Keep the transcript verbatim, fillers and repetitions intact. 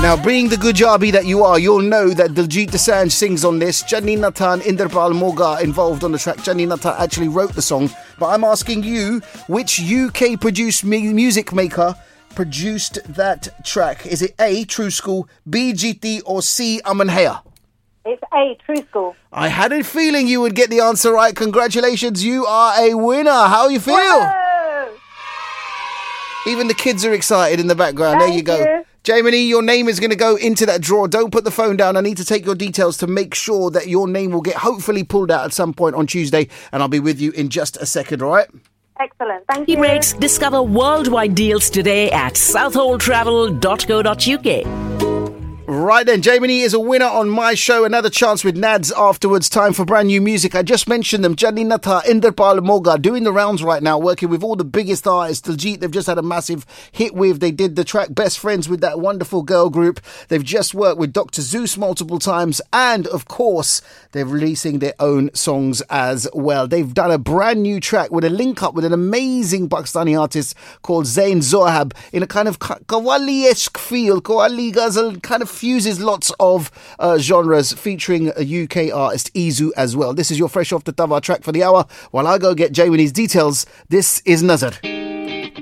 Now, being the Gujabi that you are, you'll know that Diljit Dosanjh sings on this. Channi Natha and Inderpal Moga involved on the track. Channi Natha actually wrote the song. But I'm asking you, which U K-produced mu- music maker produced that track? Is it A, True School, B, G T, or C, Aman Haya? It's A, True School. I had a feeling you would get the answer right. Congratulations, you are a winner. How you feel? Whoa! Even the kids are excited in the background. Thank there you go. you. Jamie, your name is going to go into that drawer. Don't put the phone down. I need to take your details to make sure that your name will get hopefully pulled out at some point on Tuesday. And I'll be with you in just a second, all right? Excellent. Thank you. E-Breaks. Discover worldwide deals today at southhold travel dot co dot uk. Right then, Jamie is a winner on my show. Another chance with Nads afterwards. Time for brand new music. I just mentioned them. Channi Natha, Inderpal Moga, doing the rounds right now, working with all the biggest artists. Diljit, they've just had a massive hit with. They did the track Best Friends with that wonderful girl group. They've just worked with Doctor Zeus multiple times. And, of course, they're releasing their own songs as well. They've done a brand new track with a link up with an amazing Pakistani artist called Zain Zohab in a kind of Qawwali-esque feel. Qawwali ghazal kind of fuses lots of uh, genres, featuring a U K artist, Izu, as well. This is your Fresh Off the Tawa track for the hour. While I go get Jay with his details, this is Nazar.